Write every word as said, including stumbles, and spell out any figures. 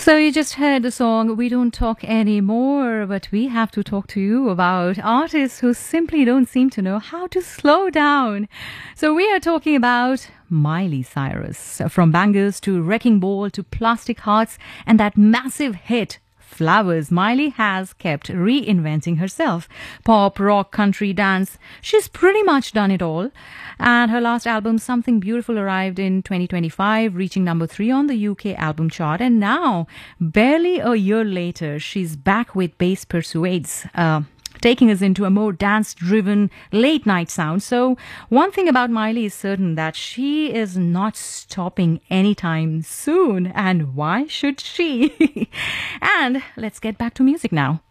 So you just heard the song We Don't Talk Anymore, but we have to talk to you about artists who simply don't seem to know how to slow down. So we are talking about Miley Cyrus. From bangers to Wrecking Ball to Plastic Hearts and that massive hit Flowers, Miley has kept reinventing herself. Pop, rock, country, dance. She's pretty much done it all. And her last album, Something Beautiful, arrived in twenty twenty-five, reaching number three on the U K album chart. And now, barely a year later, she's back with Bass Persuades, uh, taking us into a more dance-driven late-night sound. So one thing about Miley is certain, that she is not stopping anytime soon. And why should she? And let's get back to music now.